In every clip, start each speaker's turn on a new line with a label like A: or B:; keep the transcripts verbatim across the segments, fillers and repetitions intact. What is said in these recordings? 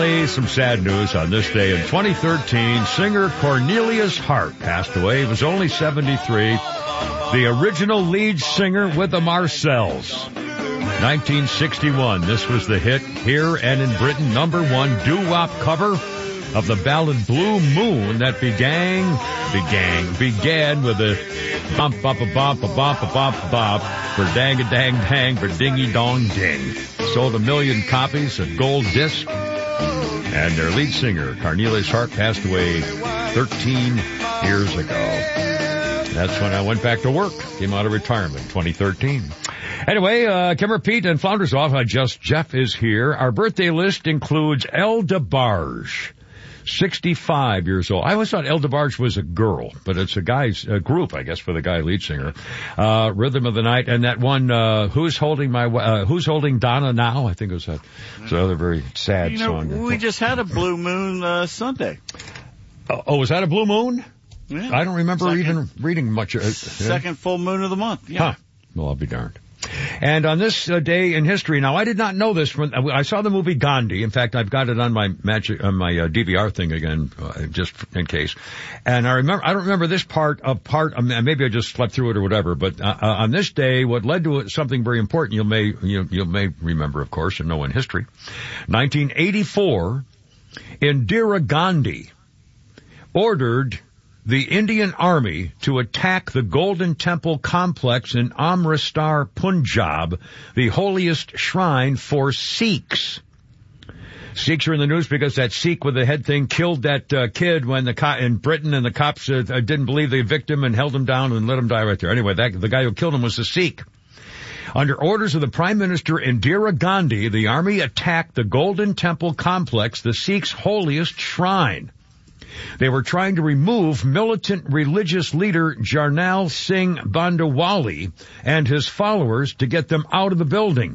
A: Some sad news on this day in twenty thirteen. Singer Cornelius Hart passed away. He was only seventy-three. The original lead singer with the Marcells. nineteen sixty-one. This was the hit here and in Britain. Number one doo-wop cover of the ballad Blue Moon that began, began, began with a bump, bump, a bump, a bump, a bump, a bump, for dang a dang dang, for dingy dong ding. Sold a million copies, a gold disc. And their lead singer, Cornelius Hart, passed away thirteen years ago. That's when I went back to work, came out of retirement, twenty thirteen. Anyway, uh, Kimmer Pete and Flounders off. I just, Jeff is here. Our birthday list includes El DeBarge, sixty-five years old. I always thought El DeBarge was a girl, but it's a guy's a group, I guess, for the guy lead singer. Uh, Rhythm of the Night, and that one, uh, Who's Holding My, uh, Who's Holding Donna Now? I think it was that. It's another very sad
B: you know,
A: song.
B: We just had a Blue Moon, uh, Sunday.
A: Oh, oh, was that a blue moon?
B: Yeah.
A: I don't remember
B: second,
A: even reading much. Uh,
B: second full moon of the month. Yeah.
A: Huh. Well, I'll be darned. And on this uh, day in history, now I did not know this when I saw the movie Gandhi. In fact, I've got it on my magic, on my uh, D V R thing again, uh, just in case. And I remember, I don't remember this part of part. Um, maybe I just slept through it or whatever. But uh, uh, on this day, what led to it, something very important, you may you you may remember, of course, and know in history. nineteen eighty-four, Indira Gandhi ordered the Indian Army to attack the Golden Temple complex in Amritsar, Punjab, the holiest shrine for Sikhs. Sikhs are in the news because that Sikh with the head thing killed that uh, kid when the co- in Britain, and the cops uh, didn't believe the victim and held him down and let him die right there. Anyway, that, the guy who killed him was a Sikh. Under orders of the Prime Minister Indira Gandhi, the army attacked the Golden Temple complex, the Sikhs' holiest shrine. They were trying to remove militant religious leader Jarnail Singh Bandawali and his followers to get them out of the building.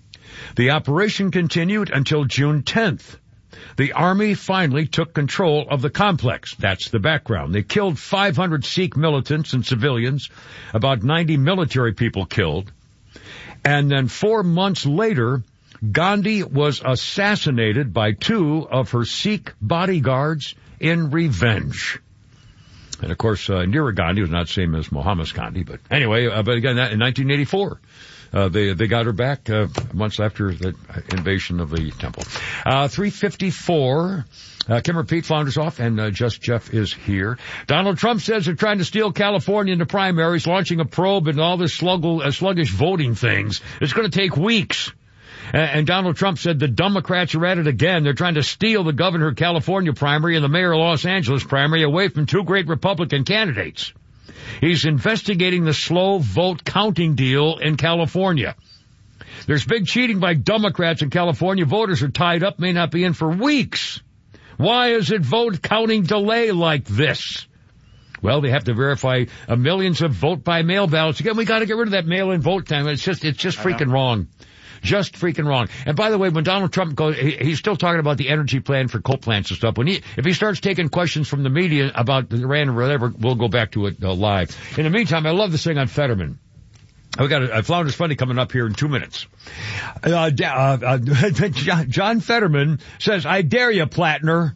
A: The operation continued until June tenth. The army finally took control of the complex. That's the background. They killed five hundred Sikh militants and civilians, about ninety military people killed. And then four months later, Gandhi was assassinated by two of her Sikh bodyguards in revenge. And of course, uh, Indira Gandhi was not the same as Mohammed Gandhi, but anyway, uh, but again, that in nineteen eighty-four, uh, they, they got her back, uh, months after the invasion of the temple. Uh, three fifty-four, uh, Kimmer Pete Flounders off, and, uh, Just Jeff is here. Donald Trump says they're trying to steal California in the primaries, launching a probe and all this sluggle, uh, sluggish voting things. It's gonna take weeks. And Donald Trump said the Democrats are at it again. They're trying to steal the governor of California primary and the mayor of Los Angeles primary away from two great Republican candidates. He's investigating the slow vote counting deal in California. There's big cheating by Democrats in California. Voters are tied up, may not be in for weeks. Why is it vote counting delay like this? Well, they have to verify uh, millions of vote by mail ballots. Again, we got to get rid of that mail-in vote time. It's just, it's just freaking wrong. Just freaking wrong. And by the way, when Donald Trump goes, he, he's still talking about the energy plan for coal plants and stuff. When he, if he starts taking questions from the media about Iran or whatever, we'll go back to it uh, live. In the meantime, I love this thing on Fetterman. We got a, a Flounders Funny coming up here in two minutes. Uh, uh, uh, John Fetterman says, "I dare you, Plattner."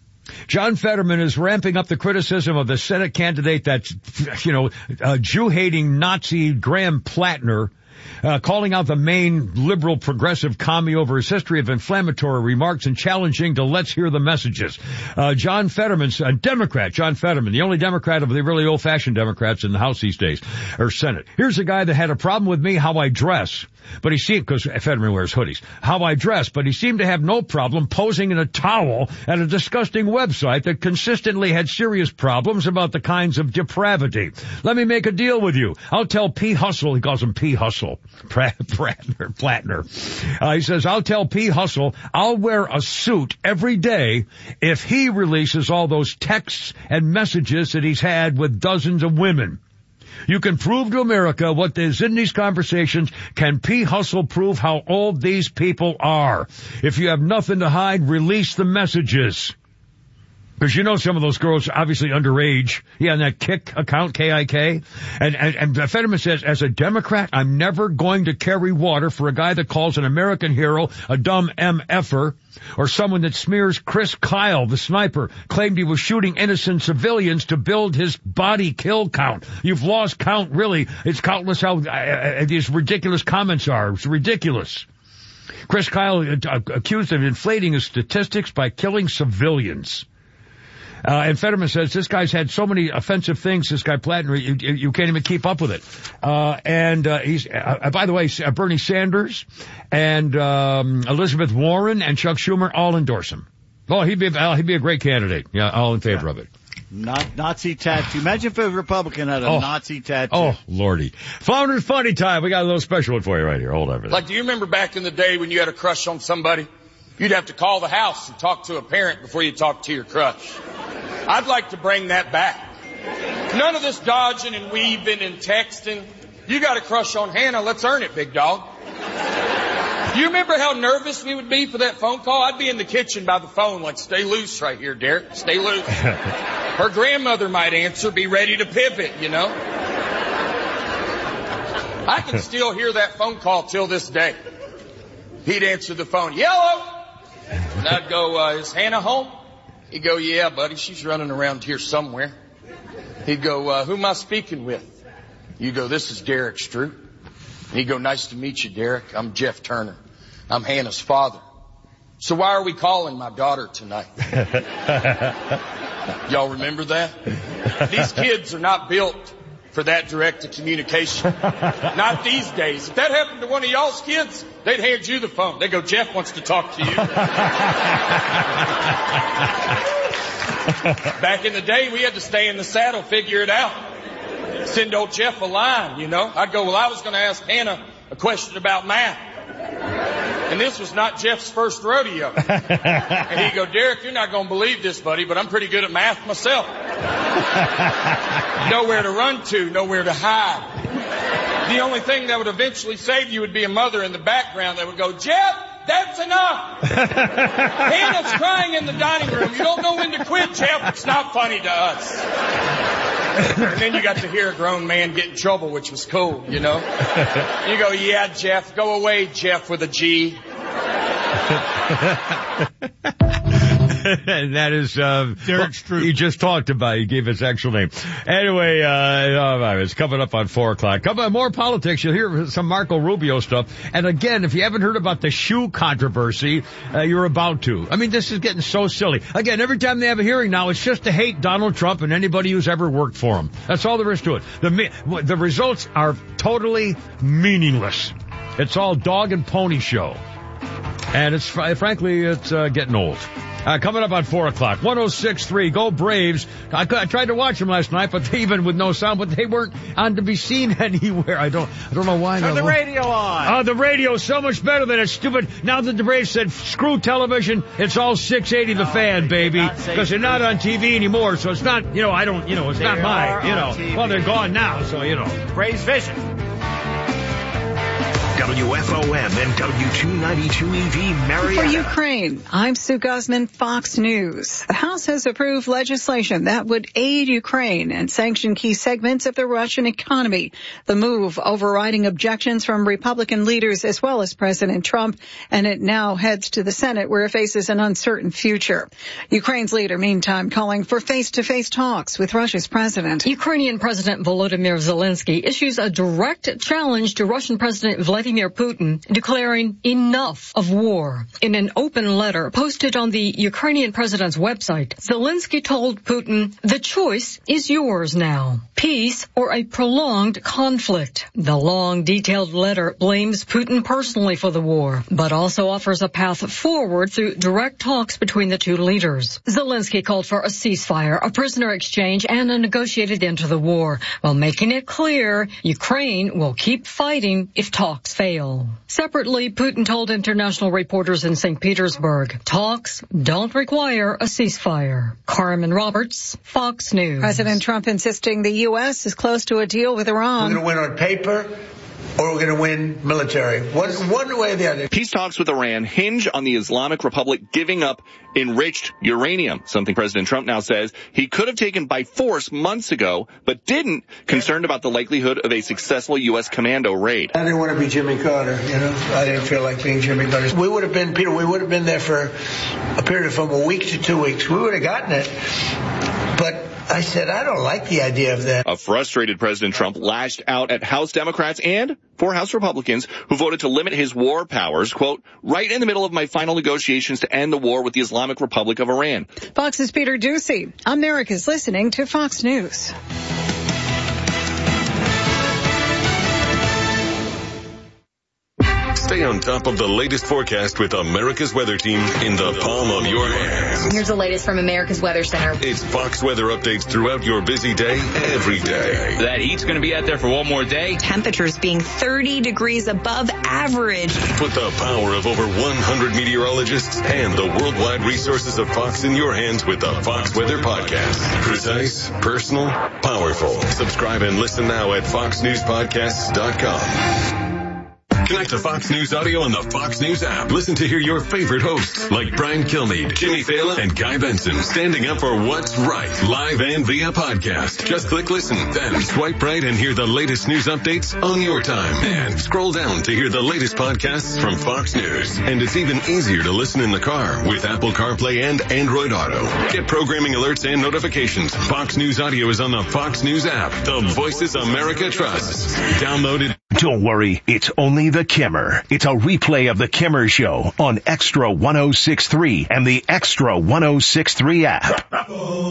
A: John Fetterman is ramping up the criticism of the Senate candidate that's, you know, uh, Jew-hating Nazi Graham Plattner. Uh, calling out the main liberal progressive commie over his history of inflammatory remarks and challenging to let's hear the messages. Uh, John Fetterman, a Democrat, John Fetterman, the only Democrat of the really old-fashioned Democrats in the House these days, or Senate. Here's a guy that had a problem with me, how I dress. But he seemed, because Fetterman wears hoodies, how I dress, but he seemed to have no problem posing in a towel at a disgusting website that consistently had serious problems about the kinds of depravity. Let me make a deal with you. I'll tell P. Hustle, he calls him P. Hustle, Plattner, Plattner. Uh, he says, I'll tell P. Hustle I'll wear a suit every day if he releases all those texts and messages that he's had with dozens of women. You can prove to America what is in these conversations. Can P. Hustle prove how old these people are? If you have nothing to hide, release the messages. Because you know some of those girls are obviously underage. Yeah, and that Kik account, K I K. And, and, and Fetterman says, as a Democrat, I'm never going to carry water for a guy that calls an American hero a dumb M F-er, or someone that smears Chris Kyle, the sniper, claimed he was shooting innocent civilians to build his body kill count. You've lost count, really. It's countless how uh, uh, these ridiculous comments are. It's ridiculous. Chris Kyle uh, accused of inflating his statistics by killing civilians. Uh, and Fetterman says this guy's had so many offensive things, this guy Plattner, you, you, you can't even keep up with it. Uh, and, uh, he's, uh, by the way, Bernie Sanders and, um, Elizabeth Warren and Chuck Schumer all endorse him. Oh, he'd be, uh, he'd be a great candidate. Yeah, all in favor yeah. of it.
B: Not Nazi tattoo. Imagine if a Republican had a
A: oh.
B: Nazi tattoo.
A: Oh, Lordy. Flounder's Funny Time. We got a little special one for you right here. Hold on.
C: Like, do you remember back in the day when you had a crush on somebody? You'd have to call the house and talk to a parent before you talk to your crush. I'd like to bring that back. None of this dodging and weaving and texting. You got a crush on Hannah, let's earn it, big dog. You remember how nervous we would be for that phone call? I'd be in the kitchen by the phone like, stay loose right here, Derek, stay loose. Her grandmother might answer, be ready to pivot, you know. I can still hear that phone call till this day. He'd answer the phone, yellow. And I'd go, uh, is Hannah home? He'd go, yeah, buddy, she's running around here somewhere. He'd go, uh, who am I speaking with? You go, this is Derek Stroop. And he'd go, nice to meet you, Derek. I'm Jeff Turner. I'm Hannah's father. So why are we calling my daughter tonight? Y'all remember that? These kids are not built for that direct to communication. Not these days. If that happened to one of y'all's kids, they'd hand you the phone. They go, Jeff wants to talk to you. Back in the day, we had to stay in the saddle, figure it out. Send old Jeff a line, you know. I'd go, well, I was going to ask Hannah a question about math. And this was not Jeff's first rodeo. And he'd go, Derek, you're not going to believe this, buddy, but I'm pretty good at math myself. Nowhere to run to, nowhere to hide. The only thing that would eventually save you would be a mother in the background that would go, Jeff, that's enough. Hannah's crying in the dining room. You don't know when to quit, Jeff. It's not funny to us. And then you got to hear a grown man get in trouble, which was cool, you know. You go, yeah, Jeff. Go away, Jeff, with a G.
A: And that is, uh,
B: Derek Stroop.
A: He just talked about it. He gave his actual name. Anyway, uh, it's coming up on four o'clock. Come on, more politics. You'll hear some Marco Rubio stuff. And again, if you haven't heard about the shoe controversy, uh, you're about to. I mean, this is getting so silly. Again, every time they have a hearing now, it's just to hate Donald Trump and anybody who's ever worked for him. That's all there is to it. The, the results are totally meaningless. It's all dog and pony show. And it's, frankly, it's, uh, getting old. Uh, coming up on four o'clock, one oh six point three, go Braves. I, I tried to watch them last night, but they, even with no sound, but they weren't on to be seen anywhere. I don't, I don't know why.
B: Turn the radio on.
A: Oh, the radio's so much better than it's stupid. Now that the Braves said, screw television, it's all six eighty the fan, baby. Because they're not on T V anymore, so it's not, you know, I don't, you know, it's
B: they
A: not mine, you know.
B: T V.
A: Well, they're gone now, so, you know.
B: Braves Vision.
D: W F O M and W two ninety-two E V Marietta.
E: For Ukraine, I'm Sue Guzman, Fox News. The House has approved legislation that would aid Ukraine and sanction key segments of the Russian economy. The move overriding objections from Republican leaders as well as President Trump, and it now heads to the Senate where it faces an uncertain future. Ukraine's leader, meantime, calling for face-to-face talks with Russia's president.
F: Ukrainian President Volodymyr Zelensky issues a direct challenge to Russian President Vladimir Putin, declaring enough of war. In an open letter posted on the Ukrainian president's website, Zelensky told Putin, the choice is yours now. Peace or a prolonged conflict. The long, detailed letter blames Putin personally for the war, but also offers a path forward through direct talks between the two leaders. Zelensky called for a ceasefire, a prisoner exchange, and a negotiated end to the war, while making it clear Ukraine will keep fighting if talks fail. Separately, Putin told international reporters in Saint Petersburg, talks don't require a ceasefire. Carmen Roberts, Fox News.
E: President Trump insisting the U S is close to a deal with Iran.
G: We're going to win on paper, or we're going to win military. One, one way or the other.
H: Peace talks with Iran hinge on the Islamic Republic giving up enriched uranium, something President Trump now says he could have taken by force months ago, but didn't, concerned about the likelihood of a successful U S commando raid.
G: I didn't want to be Jimmy Carter, you know. I didn't feel like being Jimmy Carter. We would have been, Peter, we would have been there for a period of from a week to two weeks. We would have gotten it. But I said, I don't like the idea of that.
H: A frustrated President Trump lashed out at House Democrats and four House Republicans who voted to limit his war powers, quote, right in the middle of my final negotiations to end the war with the Islamic Republic of Iran.
E: Fox's Peter Ducey. America's listening to Fox News.
I: Stay on top of the latest forecast with America's Weather Team in the palm of your hands.
J: Here's the latest from America's Weather Center.
I: It's Fox weather updates throughout your busy day, every day.
K: That heat's going to be out there for one more day.
L: Temperatures being thirty degrees above average.
I: Put the power of over one hundred meteorologists and the worldwide resources of Fox in your hands with the Fox Weather Podcast. Precise, personal, powerful. Subscribe and listen now at fox news podcasts dot com. Connect to Fox News Audio on the Fox News app. Listen to hear your favorite hosts like Brian Kilmeade, Jimmy Fallon, and Guy Benson standing up for what's right, live and via podcast. Just click listen, then swipe right and hear the latest news updates on your time. And scroll down to hear the latest podcasts from Fox News. And it's even easier to listen in the car with Apple CarPlay and Android Auto. Get programming alerts and notifications. Fox News Audio is on the Fox News app. The voices America trusts. Download it.
D: Don't worry, it's only The Kimmer. It's a replay of The Kimmer Show on Extra one oh six point three and the Extra one oh six point three app.